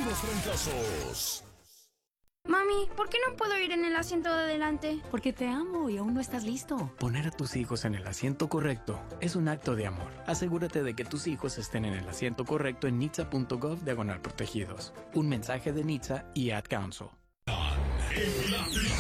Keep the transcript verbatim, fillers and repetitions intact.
los trancazos. Mami, ¿por qué no puedo ir en el asiento de adelante? Porque te amo y aún no estás listo. Poner a tus hijos en el asiento correcto es un acto de amor. Asegúrate de que tus hijos estén en el asiento correcto en nitsa punto gov diagonal protegidos. Un mensaje de Nitsa y Ad Council.